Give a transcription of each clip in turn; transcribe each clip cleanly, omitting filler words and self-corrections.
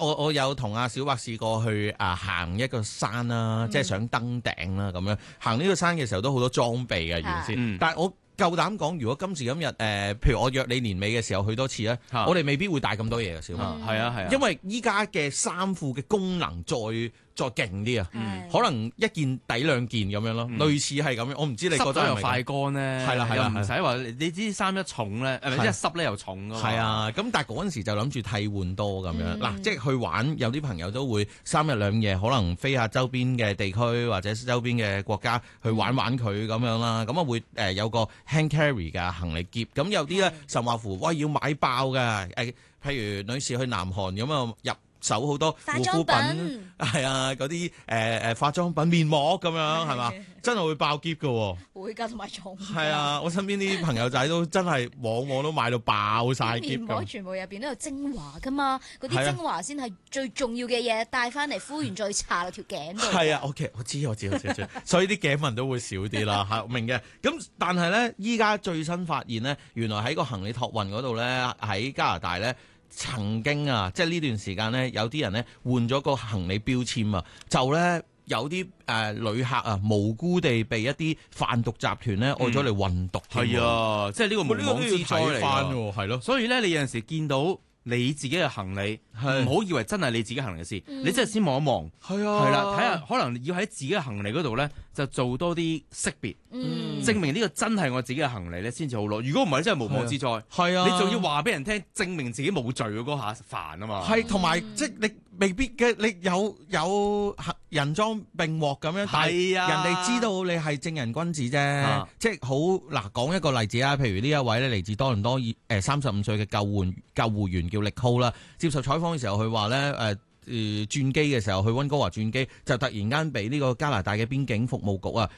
我有同阿小白試過去行一個山啦，即係想登頂啦咁樣。行呢個山嘅時候都好多裝備嘅原先，但係我夠膽講，如果今時今日譬如我約你年尾嘅時候去多次咧，我哋未必會帶咁多嘢嘅，小白。 係啊， 因為依家嘅衫褲嘅功能再勁啲啊，可能一件抵兩件咁樣咯，類似係咁樣。我唔知你覺得係咪？ 濕咗又快乾咧， 係啦， 又唔使話你啲衫一重咧，一濕咧又重㗎嘛。 係啊，咁但係嗰陣時就諗住替換多咁樣嗱，即係去玩，有啲朋友都會3日2夜，可能飛下周邊嘅地區或者周邊嘅國家去玩佢咁樣啦。咁啊會有個 hand carry 嘅行李篋，咁有啲咧甚或乎喂要買爆㗎譬如女士去南韓咁啊入手好多護膚品，係啊嗰啲化妝品、面膜咁樣係嘛，真係會爆篋㗎喎。 會㗎，同埋重。 係啊，我身邊啲朋友仔都真係往往都買到爆晒篋。 面膜全部入邊都有精華㗎嘛，嗰啲精華先係最重要嘅嘢，帶翻嚟敷完再搽落條頸度。 係啊，OK，我知，所以啲頸紋都會少啲啦，係明嘅。咁但係咧，依家最新發現咧，原來喺個行李託運嗰度咧，喺加拿大咧。曾經即係呢段時間呢，有啲人呢換咗個行李標籤啊，就呢有啲旅客無辜地被一啲販毒集團呢愛咗嚟運毒。 係啊，即係呢個無妄之災嚟㗎， 係咯。 所以咧，你有陣時見到你自己嘅行李，唔好以為真係你自己行李嘅事，你真係先望一望，係啦，睇下可能要喺自己嘅行李嗰度咧，就做多啲識別，證明呢個真係我自己嘅行李咧，先至好攞。如果唔係，真係無妄之災。係啊，你仲要話俾人聽，證明自己冇罪嗰下煩啊嘛。係，同埋即係你未必嘅，你有人贓並獲咁樣，但係人哋知道你係正人君子啫。即係好嗱，講一個例子啊，譬如呢一位咧嚟自多倫多35歲嘅救護員叫力高啦，接受採訪嘅時候，佢話咧轉機嘅時候去溫哥華轉機，就突然間俾呢個加拿大嘅邊境服務局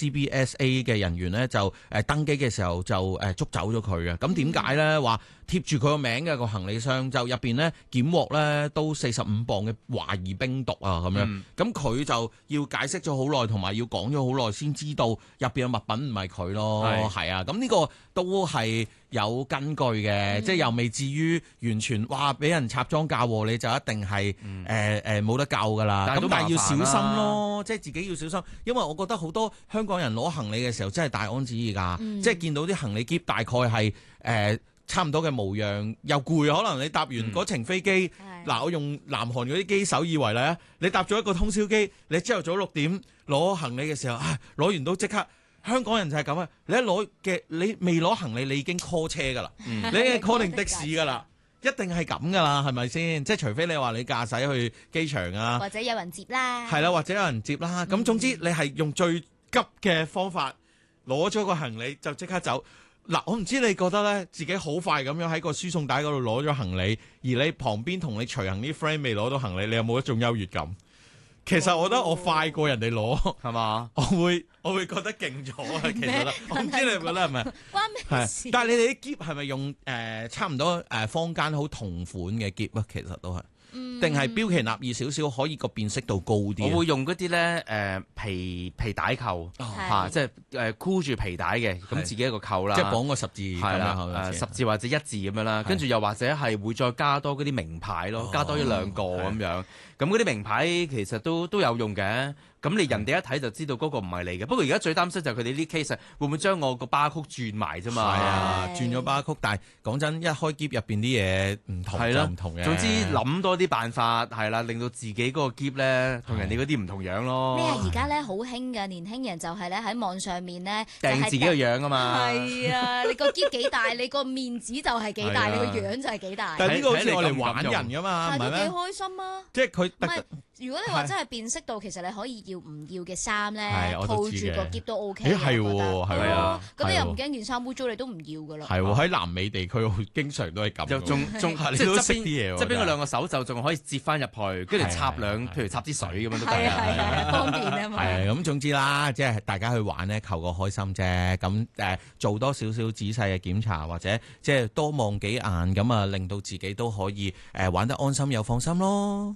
CBSA 嘅人員咧就登機嘅時候就捉走咗佢嘅。咁點解咧？話貼住佢個名嘅個行李箱，就入邊咧檢獲咧都45磅嘅懷疑冰毒啊咁樣。咁佢就要解釋咗好耐，同埋要講咗好耐先知道入邊嘅物品唔係佢咯。係啊，咁呢個都係有根據嘅，即係又未至於完全哇俾人插贓嫁禍，你就一定係冇得救噶啦。咁但係要小心咯，即係自己要小心，因為我覺得好多香港人攞行李嘅時候真係大安旨意㗎，即係見到啲行李篋大概係差唔多嘅模樣，又攰，可能你搭完嗰程飛機，我用南韓嗰啲機手以為咧，你搭咗一個通宵機，你朝頭早6點攞行李嘅時候，攞完都即刻。香港人就係咁啊！你未攞行李，你已經 call 車㗎啦，你已經 call 定的士㗎啦，一定係咁㗎啦，係咪先？即係除非你話你駕駛去機場啊， 或者有人接啦， 係啦，或者有人接啦。咁總之你係用最急嘅方法攞咗個行李就即刻走。嗱，我唔知你覺得咧，自己好快咁樣喺個輸送帶嗰度攞咗行李，而你旁邊同你隨行啲 friend 未攞到行李，你有冇一種優越感？其實我覺得我快過人哋攞，係嘛？我會覺得勁咗啊！其實我唔知你覺得係咪？ 關咩事？ 但係你哋啲篋係咪用差唔多坊間好同款嘅篋啊？其實都係。定係標奇立異少少，可以個辨識度高啲。 我會用嗰啲咧皮帶扣即係箍住皮帶嘅，咁自己一個扣啦， 即係綁個十字係啦，十字或者1字咁樣啦，跟住又或者係會再加多嗰啲名牌咯，加多1-2個咁樣。咁嗰啲名牌其實都有用嘅。咁你人哋一睇就知道嗰個唔係你嘅。不過而家最擔心就係佢哋呢 case 會唔會將我個巴曲轉埋啫嘛？係啊， 轉咗巴曲，但係講真，一開篋入邊啲嘢唔同就唔同嘅。 總之諗多啲辦法係啦，令到自己嗰個篋咧同人哋嗰啲唔同樣咯。 咩啊？而家咧好興嘅年輕人就係咧喺網上面咧訂自己個樣啊嘛。 係啊，你個篋幾大，你個面子就係幾大，你個樣就係幾大。 但係呢個好似我嚟玩人㗎嘛， 但係都幾開心啊！ 即係佢如果你話真係辨識到，其實你可以要唔要嘅衫咧，套住個篋都 OK 嘅。 係喎，係啊， 咁你又唔驚件衫污糟，你都唔要噶啦。 係喎，喺南美地區經常都係咁。 仲你都識啲嘢喎。 側邊嗰兩個手袖仲可以接翻入去，跟住插譬如插支水咁樣都得。 係方便啊嘛。 係咁，總之啦，即係大家去玩咧，求個開心啫。咁做多少少仔細嘅檢查，或者即係多望幾眼，咁啊，令到自己都可以玩得安心又放心咯。